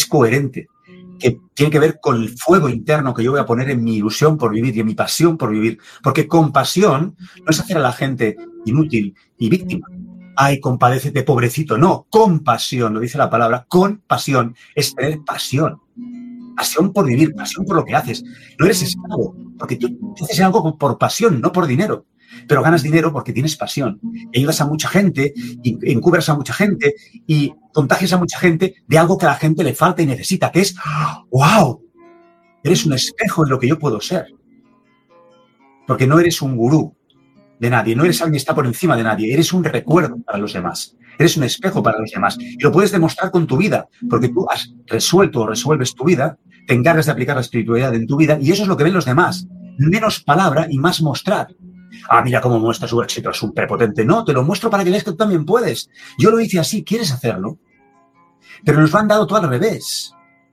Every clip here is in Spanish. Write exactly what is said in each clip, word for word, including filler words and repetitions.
coherente, que tiene que ver con el fuego interno que yo voy a poner en mi ilusión por vivir y en mi pasión por vivir. Porque compasión no es hacer a la gente inútil y víctima. Ay, compadécete, pobrecito. No, compasión, lo dice la palabra, compasión, es tener pasión. Pasión por vivir, pasión por lo que haces. No eres esclavo, porque tú haces algo por pasión, no por dinero. Pero ganas dinero porque tienes pasión. Y ayudas a mucha gente, y encubres a mucha gente, y contagias a mucha gente de algo que a la gente le falta y necesita, que es, ¡wow! Eres un espejo de lo que yo puedo ser. Porque no eres un gurú de nadie, no eres alguien que está por encima de nadie, eres un recuerdo para los demás. Eres un espejo para los demás. Y lo puedes demostrar con tu vida, porque tú has resuelto o resuelves tu vida, te encargas de aplicar la espiritualidad en tu vida, y eso es lo que ven los demás. Menos palabra y más mostrar. Ah, mira cómo muestra su éxito, es un prepotente. No, te lo muestro para que veas que tú también puedes. Yo lo hice así, ¿quieres hacerlo? Pero nos lo han dado todo al revés.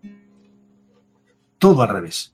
Todo al revés.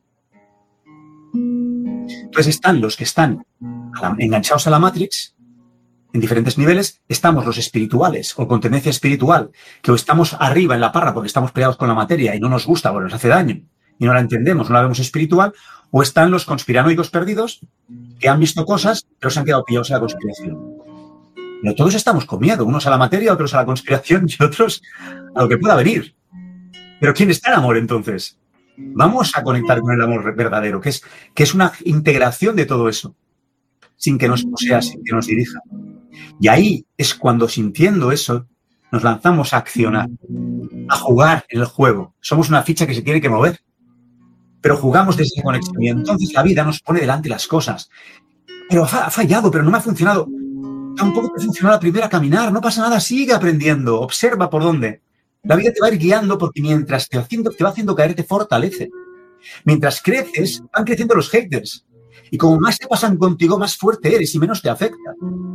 Entonces están los que están enganchados a la Matrix, en diferentes niveles. Estamos los espirituales o con tendencia espiritual, que o estamos arriba en la parra porque estamos peleados con la materia y no nos gusta o nos hace daño y no la entendemos, no la vemos espiritual, o están los conspiranoicos perdidos que han visto cosas pero se han quedado pillados en la conspiración. Pero todos estamos con miedo, unos a la materia, otros a la conspiración y otros a lo que pueda venir. Pero ¿quién está en amor entonces? Vamos a conectar con el amor verdadero, que es, que es una integración de todo eso, sin que nos posea, sin que nos dirija. Y ahí es cuando, sintiendo eso, nos lanzamos a accionar, a jugar en el juego. Somos una ficha que se tiene que mover, pero jugamos desde esa conexión. Y entonces la vida nos pone delante las cosas. Pero ha fallado, pero no me ha funcionado. Tampoco te funcionó la primera caminar, no pasa nada, sigue aprendiendo, observa por dónde. La vida te va a ir guiando porque mientras te, haciendo, te va haciendo caer, te fortalece. Mientras creces, van creciendo los haters. Y como más te pasan contigo, más fuerte eres y menos te afecta.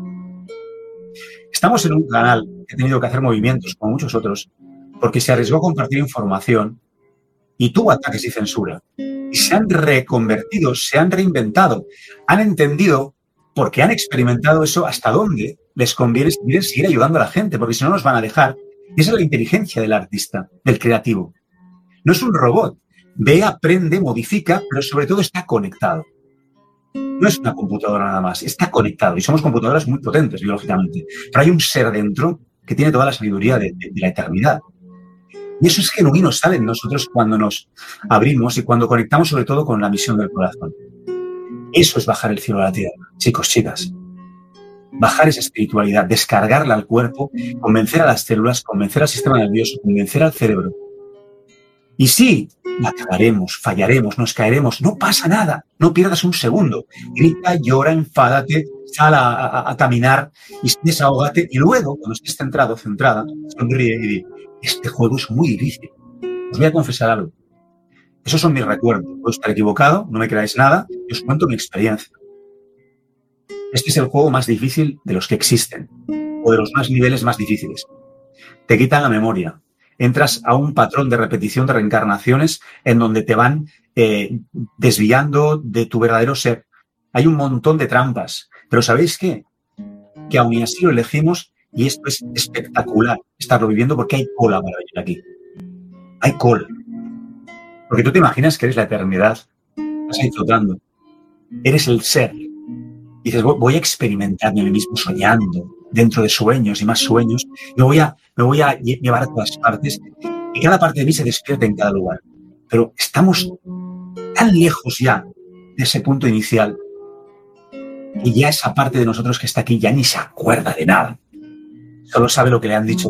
Estamos en un canal que ha tenido que hacer movimientos, como muchos otros, porque se arriesgó a compartir información y tuvo ataques y censura. Y se han reconvertido, se han reinventado, han entendido, porque han experimentado eso, hasta dónde les conviene seguir, seguir ayudando a la gente, porque si no nos van a dejar. Y esa es la inteligencia del artista, del creativo. No es un robot. Ve, aprende, modifica, pero sobre todo está conectado. No es una computadora nada más, está conectado. Y somos computadoras muy potentes, biológicamente. Pero hay un ser dentro que tiene toda la sabiduría de, de, de la eternidad. Y eso es genuino, sale en nosotros cuando nos abrimos y cuando conectamos sobre todo con la misión del corazón. Eso es bajar el cielo a la tierra, chicos, chicas. Bajar esa espiritualidad, descargarla al cuerpo, convencer a las células, convencer al sistema nervioso, convencer al cerebro. Y sí, la cagaremos, fallaremos, nos caeremos, no pasa nada, no pierdas un segundo. Grita, llora, enfádate, sal a, a, a caminar y desahógate. Y luego, cuando estés centrado, centrada, sonríe y di, este juego es muy difícil. Os voy a confesar algo. Esos son mis recuerdos. Puedo estar equivocado, no me creáis nada, y os cuento mi experiencia. Este es el juego más difícil de los que existen, o de los más niveles más difíciles. Te quitan la memoria. Entras a un patrón de repetición de reencarnaciones en donde te van eh, desviando de tu verdadero ser. Hay un montón de trampas. Pero ¿sabéis qué? Que aún y así lo elegimos y esto es espectacular estarlo viviendo porque hay cola para venir aquí. Hay cola. Porque tú te imaginas que eres la eternidad. Estás ahí flotando. Eres el ser. Y dices, voy a experimentarme a mí mismo soñando, dentro de sueños y más sueños. Me voy a, me voy a llevar a todas partes y cada parte de mí se despierte en cada lugar. Pero estamos tan lejos ya de ese punto inicial y ya esa parte de nosotros que está aquí ya ni se acuerda de nada. Solo sabe lo que le han dicho.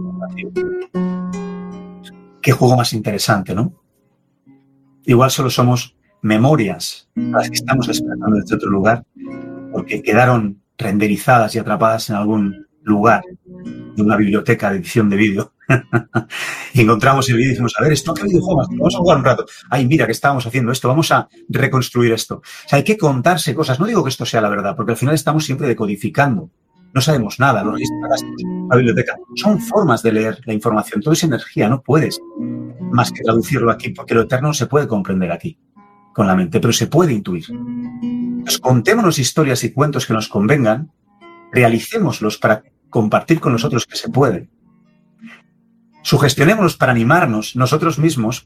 Qué juego más interesante, ¿no? Igual solo somos memorias a las que estamos despertando desde otro lugar porque quedaron renderizadas y atrapadas en algún lugar de una biblioteca de edición de vídeo. Y encontramos el vídeo y decimos, a ver, ¿esto qué videojuego más? Vamos a jugar un rato. Ay, mira que estábamos haciendo esto, vamos a reconstruir esto. O sea, hay que contarse cosas. No digo que esto sea la verdad, porque al final estamos siempre decodificando. No sabemos nada, los registros, la biblioteca. Son formas de leer la información. Todo es energía, no puedes más que traducirlo aquí, porque lo eterno no se puede comprender aquí con la mente, pero se puede intuir. Entonces, contémonos historias y cuentos que nos convengan, realicémoslos para compartir con nosotros que se puede. Sugestionémonos para animarnos nosotros mismos